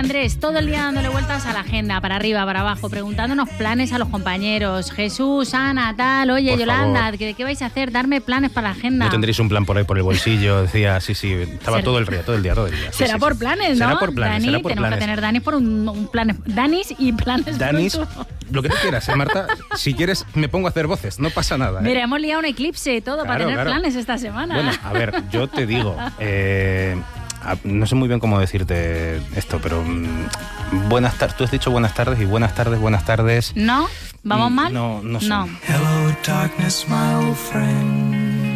Andrés, todo el día dándole vueltas a la agenda, para arriba, para abajo, preguntándonos planes a los compañeros. Jesús, Ana, tal, oye, Por Yolanda, favor. ¿qué vais a hacer? Darme planes para la agenda. No tendréis un plan por ahí por el bolsillo, decía, sí, estaba todo el día. Será por planes, ¿no? Será por planes, Dani, será por tenemos planes. que tener Danis por un plan. Danis y planes. Danis, pronto. lo que tú quieras, Marta. Si quieres, me pongo a hacer voces, no pasa nada. Mira, hemos liado un eclipse y todo para tener planes esta semana. Bueno, a ver, yo te digo, no sé muy bien cómo decirte esto, pero buenas tardes. Tú has dicho buenas tardes y buenas tardes. ¿No? ¿Vamos mal? No sé. No. Hello darkness, my old friend.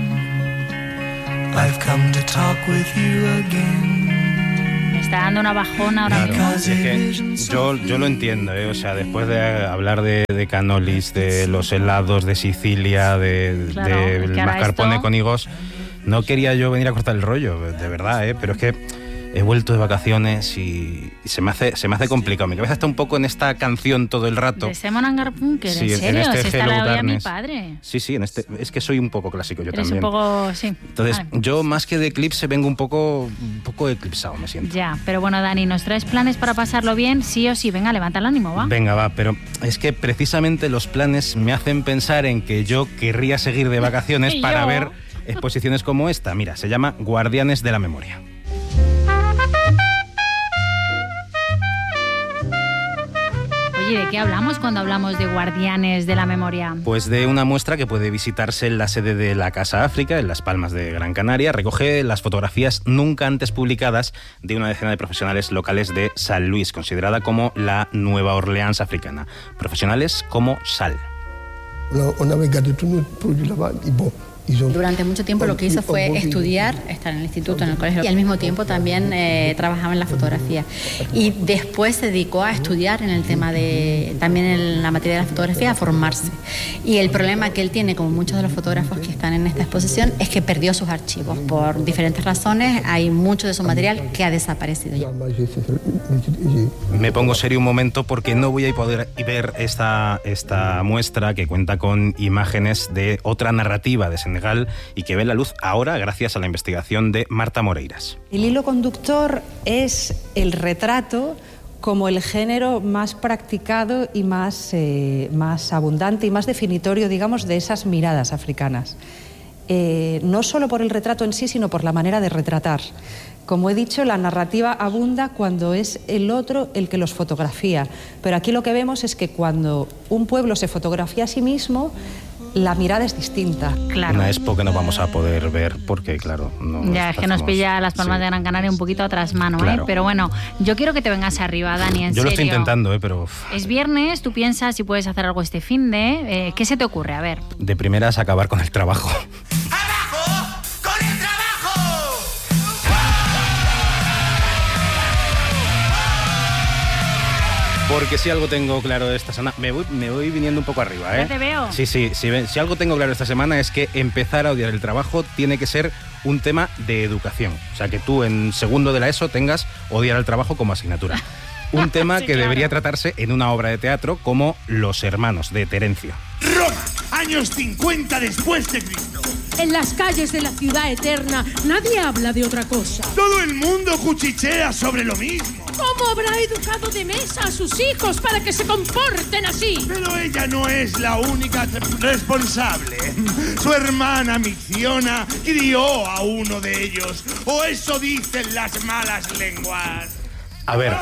I've come to talk with you again. Me está dando una bajona ahora mismo. Es que yo lo entiendo, o sea, después de hablar de canolis, de los helados de Sicilia, del mascarpone con higos, no quería yo venir a cortar el rollo, de verdad, pero es que he vuelto de vacaciones y se me hace complicado. Mi cabeza está un poco en esta canción todo el rato. De Simon & Garfunkel, Sí, ¿en serio? este Si esta Hello la oía mi Darkness. padre. Sí, es que soy un poco clásico yo Eres también. un poco, sí. Entonces, Vale. yo más que de eclipse vengo un poco eclipsado, me siento. Ya, pero bueno, Dani, ¿nos traes planes para pasarlo bien? Sí o sí, venga, levanta el ánimo, ¿va? Venga, va, pero es que precisamente los planes me hacen pensar en que yo querría seguir de vacaciones ¿Y para yo? ver exposiciones como esta. Mira, se llama Guardianes de la Memoria. Oye, ¿de qué hablamos cuando hablamos de Guardianes de la Memoria? Pues de una muestra que puede visitarse en la sede de la Casa África, en Las Palmas de Gran Canaria. Recoge las fotografías nunca antes publicadas de una decena de profesionales locales de San Luis, considerada como la Nueva Orleans africana. Profesionales como Sal. On avait gardé tous nos produits là-bas. Et bon, ils ont... Durante mucho tiempo lo que hizo fue estudiar, estar en el instituto, en el colegio, y al mismo tiempo también trabajaba en la fotografía. Y después se dedicó a estudiar en el tema también en la materia de la fotografía, a formarse. Y el problema que él tiene, como muchos de los fotógrafos que están en esta exposición, es que perdió sus archivos. Por diferentes razones, hay mucho de su material que ha desaparecido ya. Me pongo serio un momento porque no voy a poder ver esta muestra que cuenta con imágenes de otra narrativa de Senegal y que ve la luz ahora gracias a la investigación de Marta Moreiras. El hilo conductor es el retrato como el género más practicado y más abundante y más definitorio, digamos, de esas miradas africanas. No solo por el retrato en sí, sino por la manera de retratar. Como he dicho, la narrativa abunda cuando es el otro el que los fotografía. Pero aquí lo que vemos es que cuando un pueblo se fotografía a sí mismo, la mirada es distinta. Claro. Una expo que no vamos a poder ver porque, claro, no. Ya, es que nos pilla Las Palmas sí. de Gran Canaria un poquito atrás mano, Claro. Pero bueno, yo quiero que te vengas arriba, Dani, en Yo lo estoy serio. intentando, pero Es viernes, tú piensas si puedes hacer algo este finde. ¿Qué se te ocurre? A ver. de primeras acabar con el trabajo. ¡Abajo con el trabajo! Porque si algo tengo claro esta semana, me voy viniendo un poco arriba, ¿eh? Ya te veo. Sí, si algo tengo claro esta semana es que empezar a odiar el trabajo tiene que ser un tema de educación. O sea, que tú en segundo de la ESO tengas odiar al trabajo como asignatura. Un tema Sí, que claro. debería tratarse en una obra de teatro como Los Hermanos, de Terencio. Roma, años 50 después de Cristo. En las calles de la ciudad eterna nadie habla de otra cosa. Todo el mundo cuchichea sobre lo mismo. ¿Cómo habrá educado de mesa a sus hijos para que se comporten así? Pero ella no es la única responsable. Su hermana Micciona crió a uno de ellos. O eso dicen las malas lenguas. A ver,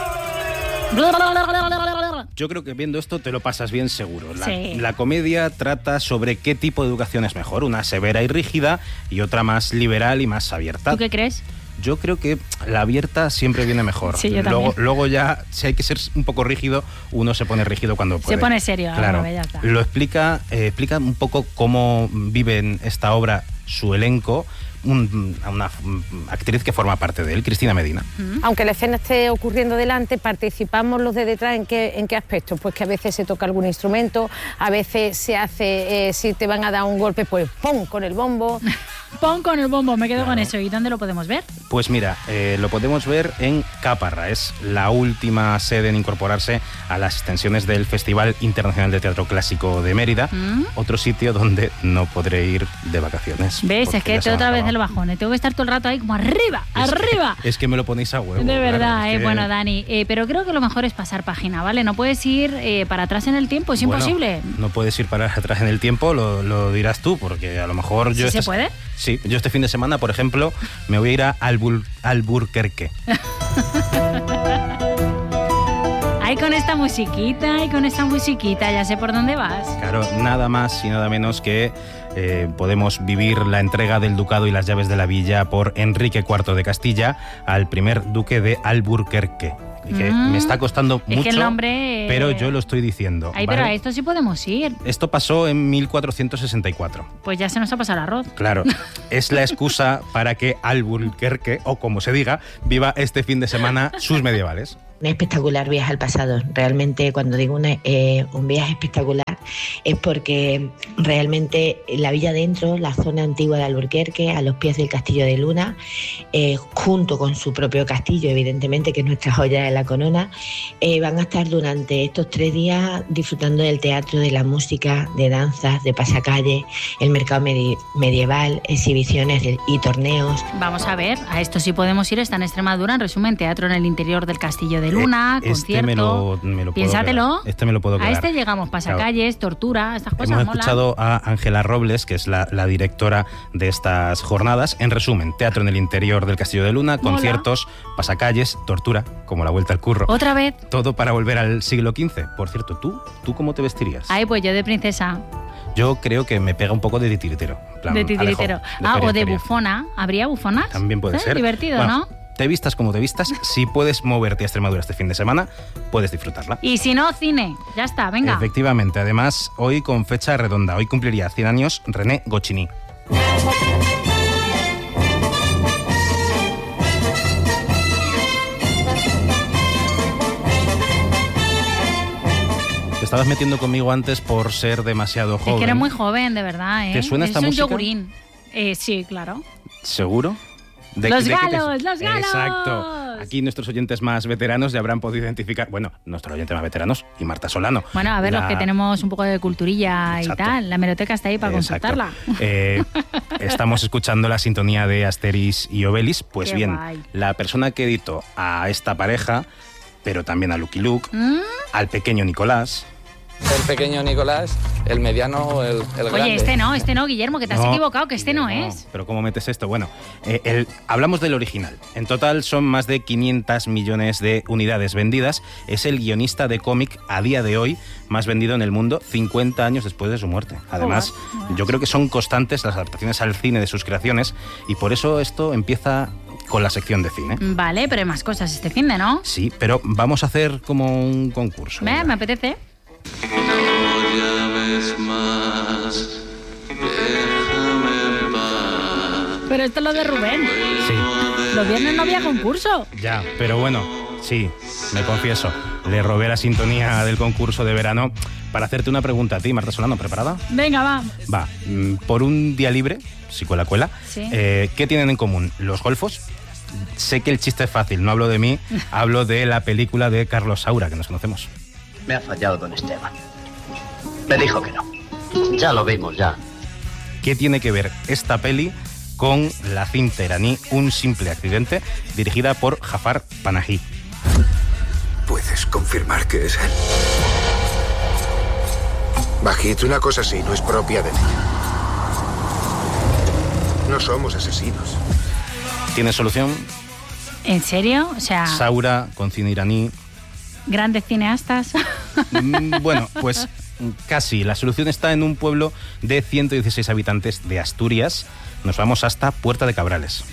yo creo que viendo esto te lo pasas bien seguro. Sí. La comedia trata sobre qué tipo de educación es mejor, una severa y rígida y otra más liberal y más abierta. ¿Tú qué crees? Yo creo que la abierta siempre viene mejor. Sí, yo también. Luego ya, si hay que ser un poco rígido, uno se pone rígido cuando puede. Se pone serio, Claro. ahora, ya está. Lo explica un poco cómo vive en esta obra su elenco, una actriz que forma parte de él, Cristina Medina. Aunque la escena esté ocurriendo delante, participamos los de detrás ¿en qué aspectos? Pues que a veces se toca algún instrumento, a veces se hace, si te van a dar un golpe, pues ¡pum! Con el bombo. Pon con el bombo, me quedo con eso. ¿Y dónde lo podemos ver? Pues mira, lo podemos ver en Caparra, es la última sede en incorporarse a las extensiones del Festival Internacional de Teatro Clásico de Mérida, otro sitio donde no podré ir de vacaciones. ¿Ves? porque Es que ya se me han otra vez acabado. el bajón. Tengo que estar todo el rato ahí como arriba. Es que me lo ponéis a huevo. De verdad, claro, Bueno, Dani, pero creo que lo mejor es pasar página, ¿vale? No puedes ir para atrás en el tiempo, es imposible. No puedes ir para atrás en el tiempo, lo dirás tú, porque a lo mejor yo... ¿Sí se puede? Sí, yo este fin de semana, por ejemplo, me voy a ir a Albuquerque. Ay, con esta musiquita, ya sé por dónde vas. Claro, nada más y nada menos que podemos vivir la entrega del ducado y las llaves de la villa por Enrique IV de Castilla al primer duque de Albuquerque. Que me está costando mucho, que el nombre, pero yo lo estoy diciendo. Ay, ¿vale? pero a esto sí podemos ir. Esto pasó en 1464. Pues ya se nos ha pasado el arroz. Claro, es la excusa para que Albuquerque, o como se diga, viva este fin de semana sus medievales. Un espectacular viaje al pasado. Realmente cuando digo un viaje espectacular es porque realmente la villa adentro, la zona antigua de Albuquerque, a los pies del Castillo de Luna, junto con su propio castillo, evidentemente, que es nuestra joya de la corona, van a estar durante estos 3 días disfrutando del teatro, de la música, de danzas, de pasacalle, el mercado medieval, exhibiciones y torneos. Vamos a ver, a esto sí podemos ir, está en Extremadura, en resumen, teatro en el interior del Castillo de Luna, concierto. Me lo puedo Piénsatelo. quedar. Este me lo puedo quedar. A este llegamos, pasacalles, tortura, estas cosas. Hemos molan. escuchado a Ángela Robles, que es la directora de estas jornadas. En resumen, teatro en el interior del Castillo de Luna, conciertos, pasacalles, tortura, como la vuelta al curro. ¿Otra vez? Todo para volver al siglo XV. Por cierto, ¿tú cómo te vestirías? Ay, pues yo de princesa. Yo creo que me pega un poco de titiritero. De titiritero. O de bufona. ¿Habría bufonas? También puede ser. Divertido, bueno, ¿no? Te vistas como te vistas, si puedes moverte a Extremadura este fin de semana, puedes disfrutarla. Y si no, cine. Ya está, venga. Efectivamente, además, hoy con fecha redonda. Hoy cumpliría 100 años René Goscinny. Te estabas metiendo conmigo antes por ser demasiado joven. Es que eres muy joven, de verdad, ¿eh? ¿Te suena esta música? Es un yogurín. Sí, claro. ¿Seguro? Los galos. Exacto. Aquí nuestros oyentes más veteranos ya habrán podido identificar, bueno, nuestros oyentes más veteranos y Marta Solano. Bueno, a ver, los que tenemos un poco de culturilla. Exacto. Y tal, la hemeroteca está ahí para consultarla. Estamos escuchando la sintonía de Asterix y Obelix. Pues Qué bien, guay. La persona que editó a esta pareja, pero también a Lucky Luke, al pequeño Nicolás... El pequeño Nicolás, el mediano, el grande. Oye, este no, Guillermo, que te has equivocado, que este no es. Pero ¿cómo metes esto? Bueno, hablamos del original. En total son más de 500 millones de unidades vendidas. Es el guionista de cómic a día de hoy más vendido en el mundo, 50 años después de su muerte. Además, yo creo que son constantes las adaptaciones al cine de sus creaciones y por eso esto empieza con la sección de cine. Vale, pero hay más cosas este fin de, ¿no? Sí, pero vamos a hacer como un concurso. Me apetece. No llames más, déjame en paz. Pero esto es lo de Rubén. Sí. Los viernes no había concurso. Ya, pero bueno, sí, me confieso. Le robé la sintonía del concurso de verano para hacerte una pregunta a ti, Marta Solano. ¿Preparada? Venga, va. Va. Por un día libre, si cuela, sí. ¿Qué tienen en común los golfos? Sé que el chiste es fácil, no hablo de mí, hablo de la película de Carlos Saura, que nos conocemos. Me ha fallado don Esteban. Me dijo que no. Ya lo vimos, ya. ¿Qué tiene que ver esta peli con la cinta iraní Un simple accidente, dirigida por Jafar Panahi? ¿Puedes confirmar que es él? Bajito, una cosa así no es propia de mí. No somos asesinos. ¿Tienes solución? ¿En serio? O sea... Saura, con cine iraní... ¿Grandes cineastas? Bueno, pues casi. La solución está en un pueblo de 116 habitantes de Asturias. Nos vamos hasta Puerta de Cabrales.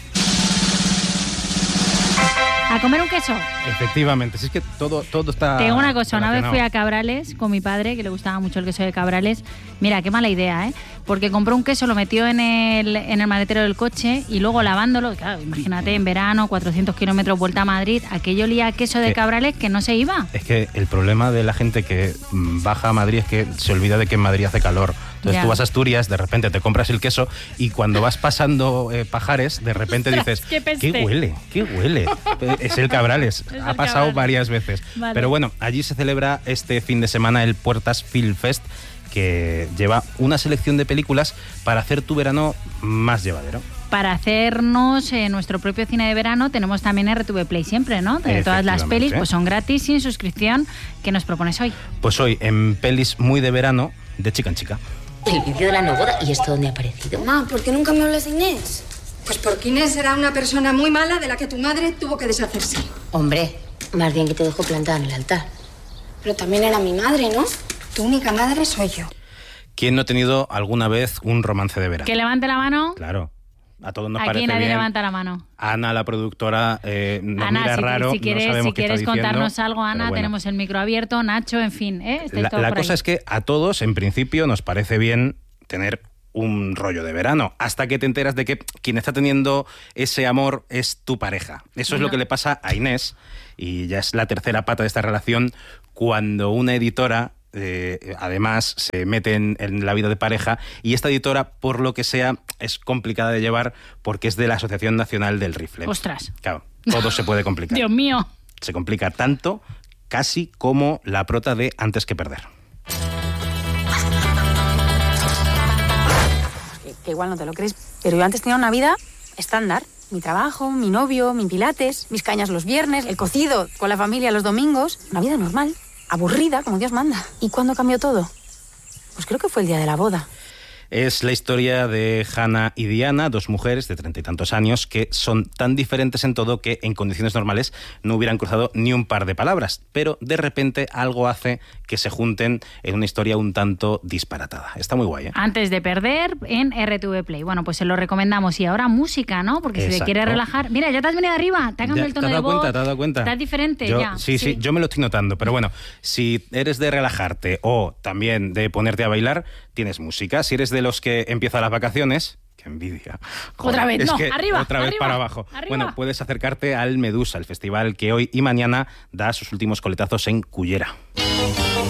¿A comer un queso? Efectivamente, si es que todo está... Te digo una cosa, una vez relacionado. fui a Cabrales con mi padre, que le gustaba mucho el queso de Cabrales. Mira, qué mala idea, ¿eh? Porque compró un queso, lo metió en el maletero del coche y luego lavándolo, claro, imagínate, en verano, 400 kilómetros vuelta a Madrid, aquello olía a queso de Cabrales que no se iba. Es que el problema de la gente que baja a Madrid es que se olvida de que en Madrid hace calor. Entonces tú vas a Asturias, de repente te compras el queso y cuando vas pasando Pajares, de repente dices, ¿qué huele? ¿Qué huele? Es el Cabrales. Ha pasado varias veces. Vale. Pero bueno, allí se celebra este fin de semana el Puertas Film Fest, que lleva una selección de películas para hacer tu verano más llevadero. para hacernos nuestro propio cine de verano. Tenemos también RTV Play siempre, ¿no? De todas las pelis, pues son gratis, sin suscripción. ¿Qué nos propones hoy? Pues hoy, en pelis muy de verano, de chica en chica. El vídeo de la no boda, ¿y esto dónde ha aparecido? Mamá, ¿por qué nunca me hablas de Inés? Pues porque Inés era una persona muy mala de la que tu madre tuvo que deshacerse. Hombre, más bien que te dejó plantada en el altar. Pero también era mi madre, ¿no? Tu única madre soy yo. ¿Quién no ha tenido alguna vez un romance de verano? Que levante la mano. Claro. A todos nos Aquí parece nadie bien. levanta la mano. Ana, la productora, nos Ana, mira raro, si quieres, no sabemos si quieres qué está contarnos diciendo, algo, Ana, bueno. tenemos el micro abierto, Nacho, en fin. La cosa es que a todos, en principio, nos parece bien tener un rollo de verano, hasta que te enteras de que quien está teniendo ese amor es tu pareja. Eso es lo que le pasa a Inés, y ya es la tercera pata de esta relación, cuando una editora además se mete en la vida de pareja, y esta editora, por lo que sea, es complicada de llevar porque es de la Asociación Nacional del Rifle. ¡Ostras! Claro, todo se puede complicar. ¡Dios mío! Se complica tanto, casi como la prota de Antes que perder. Que igual no te lo crees, pero yo antes tenía una vida estándar. Mi trabajo, mi novio, mi pilates, mis cañas los viernes, el cocido con la familia los domingos. Una vida normal, aburrida, como Dios manda. ¿Y cuándo cambió todo? Pues creo que fue el día de la boda. Es la historia de Hannah y Diana, dos mujeres de 30 y tantos años que son tan diferentes en todo que en condiciones normales no hubieran cruzado ni un par de palabras, pero de repente algo hace que se junten en una historia un tanto disparatada. Está muy guay, ¿eh? Antes de perder en RTV Play. Bueno, pues se lo recomendamos. Y ahora música, ¿no? Porque si te quieres relajar... Mira, ya te has venido arriba, te ha cambiado el tono de voz. ¿Te has dado cuenta? Estás diferente ya. Sí, yo me lo estoy notando. Pero bueno, si eres de relajarte o también de ponerte a bailar, tienes música. Si eres de los que empiezan las vacaciones... ¡Qué envidia! Joder, otra vez, es no, que arriba, otra vez arriba, para abajo. arriba. Bueno, puedes acercarte al Medusa, el festival que hoy y mañana da sus últimos coletazos en Cullera.